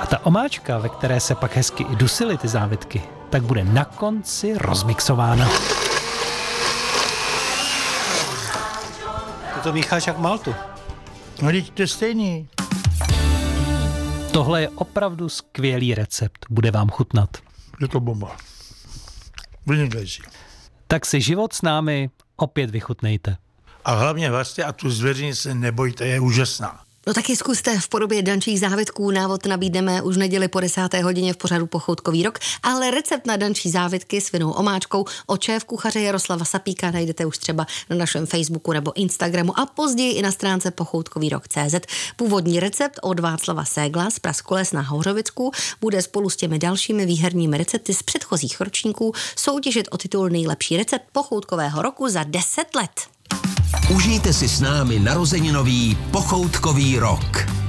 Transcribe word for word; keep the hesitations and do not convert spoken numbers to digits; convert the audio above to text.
ta omáčka, ve které se pak hezky i dusily ty závitky, tak bude na konci rozmixována. Ty to mícháš jak maltu. No, teď to je stejný. Tohle je opravdu skvělý recept, bude vám chutnat. Je to bomba. Vynikající. Tak si život s námi opět vychutnejte. A hlavně vařte a tu zvěřini se nebojte, je úžasná. No taky zkuste v podobě dančích závitků. Návod nabídneme už neděli po desáté hodině v pořadu Pochoutkový rok, ale recept na dančí závitky s vinnou omáčkou od šéf kuchaře Jaroslava Sapíka najdete už třeba na našem Facebooku nebo Instagramu a později i na stránce pochoutkový rok tečka cé zet. Původní recept od Václava Ségla z Praskoles na Hořovicku bude spolu s těmi dalšími výherními recepty z předchozích ročníků soutěžit o titul nejlepší recept pochoutkového roku za deset let. Užijte si s námi narozeninový Pochoutkový rok.